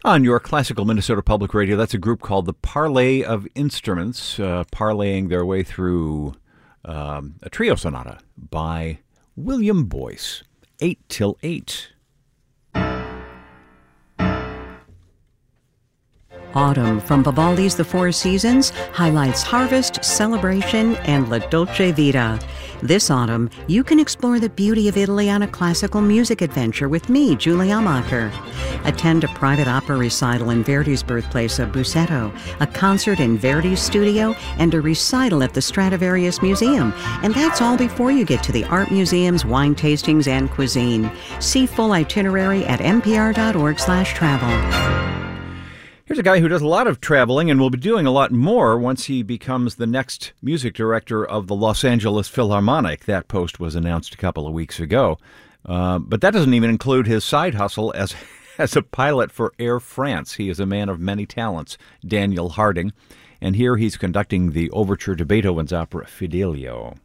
On your classical Minnesota Public Radio, that's a group called the Parley of Instruments, parlaying their way through a trio sonata by William Boyce, 8 till 8. Autumn from Vivaldi's The Four Seasons highlights harvest, celebration, and La Dolce Vita. This autumn, you can explore the beauty of Italy on a classical music adventure with me, Julie Amacher. Attend a private opera recital in Verdi's birthplace of Busseto, a concert in Verdi's studio, and a recital at the Stradivarius Museum. And that's all before you get to the art museums, wine tastings, and cuisine. See full itinerary at npr.org/travel. Here's a guy who does a lot of traveling and will be doing a lot more once he becomes the next music director of the Los Angeles Philharmonic. That post was announced a couple of weeks ago. But that doesn't even include his side hustle as a pilot for Air France. He is a man of many talents, Daniel Harding. And here he's conducting the overture to Beethoven's opera Fidelio.